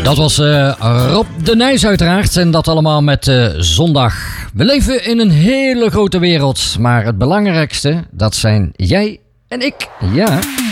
Dat was Rob de Nijs uiteraard en dat allemaal met zondag. We leven in een hele grote wereld, maar het belangrijkste, dat zijn jij en ik. Ja.